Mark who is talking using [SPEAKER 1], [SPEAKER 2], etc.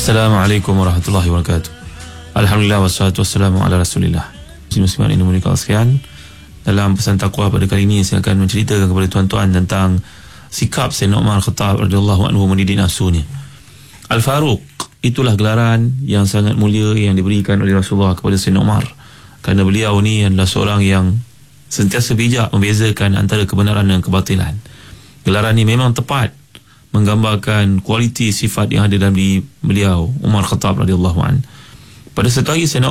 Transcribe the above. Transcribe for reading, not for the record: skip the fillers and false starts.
[SPEAKER 1] Assalamualaikum warahmatullahi wabarakatuh. Alhamdulillah wassalatu wassalamu ala Rasulillah. Muslimin ini mulia sekalian. Dalam pesan taqwa pada kali ini saya akan menceritakan kepada tuan-tuan tentang sikap Sayyidina Umar Khattab radhiyallahu anhu mendidik nafsunya. Al-Faruq, itulah gelaran yang sangat mulia yang diberikan oleh Rasulullah kepada Sayyidina Umar, kerana beliau ni adalah seorang yang sentiasa bijak membezakan antara kebenaran dan kebatilan. Gelaran ini memang tepat menggambarkan kualiti sifat yang ada dalam diri beliau, Umar Khattab radhiyallahu anhu. Pada sekali Sayyidina